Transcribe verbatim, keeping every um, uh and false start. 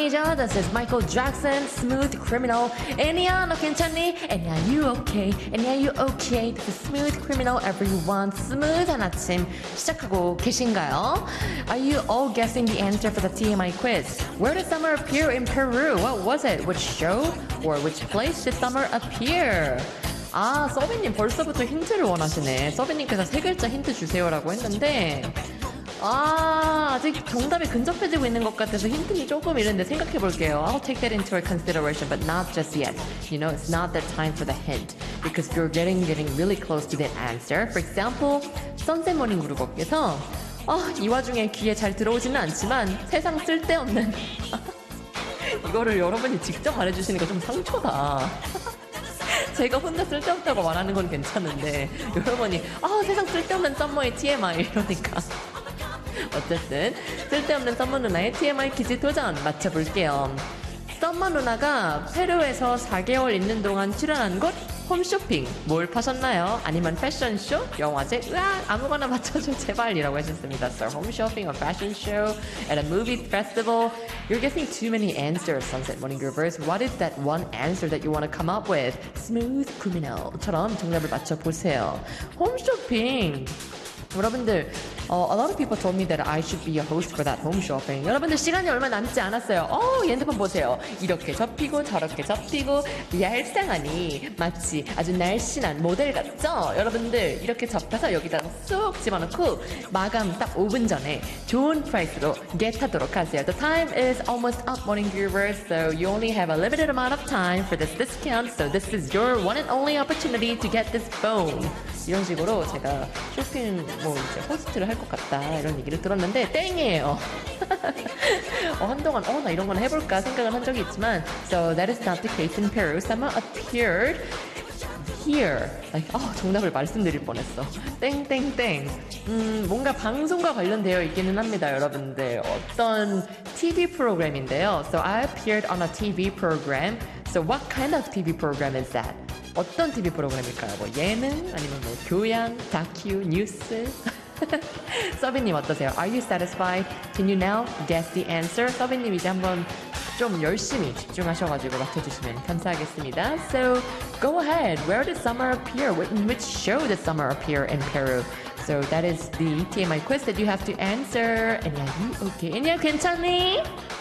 아니죠. This is Michael Jackson, Smooth Criminal. 애니야, 너 괜찮니? 애니야, you okay? 애니야, you okay? This is Smooth Criminal, everyone. 스무드한 아침 시작하고 계신가요? Are you all guessing the answer for the T M I quiz? Where did summer appear in Peru? What was it? Which show or which place did summer appear? 아, 서비님 벌써부터 힌트를 원하시네. 서비님께서 세 글자 힌트 주세요라고 했는데 아, 아직 정답이 근접해지고 있는 것 같아서 힌트는 조금 이른데 생각해 볼게요. I'll take that into consideration, but not just yet. You know, it's not the time for the hint because you're getting getting really close to the answer. For example, Sunset Morning 그룹께서 아, 이 와중에 귀에 잘 들어오지는 않지만 세상 쓸데없는 이거를 여러분이 직접 말해주시니까 좀 상처다. 제가 혼자 쓸데없다고 말하는 건 괜찮은데 여러분이 아 세상 쓸데없는 썸머의 티엠아이 이러니까 어쨌든 쓸데없는 썸머 누나의 티엠아이 퀴즈 도전 맞춰볼게요. 썸머 누나가 페루에서 사 개월 있는 동안 출연한 곳 홈쇼핑 뭘 파셨나요? 아니면 패션쇼? 영화제? 으악 아무거나 맞춰줘 제발 이라고 하셨습니다. So home shopping, a fashion show, at a movie festival. You're guessing too many answers, Sunset Morning Groovers. What is that one answer that you want to come up with? Smooth criminal처럼 정답을 맞춰보세요. 홈쇼핑 여러분들 uh, a lot of people told me that I should be a host for that home shopping. 여러분들 시간이 얼마 남지 않았어요. 어, 핸드폰 보세요. 이렇게 접히고 저렇게 접히고 얄쌍하니 마치 아주 날씬한 모델 같죠? 여러분들 이렇게 접해서 여기다가 쏙 집어넣고 마감 딱 오 분 전에 좋은 프라이스로 겟하도록 하세요. The time is almost up, morning viewers, so you only have a limited amount of time for this discount. So this is your one and only opportunity to get this phone. 이런 식으로 제가 쇼핑 뭐 이제 호스트를 할 것 같다 이런 얘기를 들었는데 땡이에요. 어, 한동안 어, 나 이런 건 해볼까 생각을 한 적이 있지만 So that is not the case in Peru. Summer appeared here. like, 어, 정답을 말씀드릴 뻔했어. 땡땡땡. 음, 뭔가 방송과 관련되어 있기는 합니다, 여러분들. 어떤 티비 프로그램인데요. So I appeared on a 티비 program. So what kind of 티비 program is that? 어떤 티비 프로그램일까요? 뭐 예능? 아니면 뭐 교양? 다큐? 뉴스? 서비님 어떠세요? Are you satisfied? Can you now guess the answer? 서비님 이제 한번 좀 열심히 집중하셔가지고 맞춰주시면 감사하겠습니다. So go ahead. Where did summer appear? In which show did summer appear in Peru? So that is the T M I quiz that you have to answer. 애니야, you okay? 애니야, 괜찮니?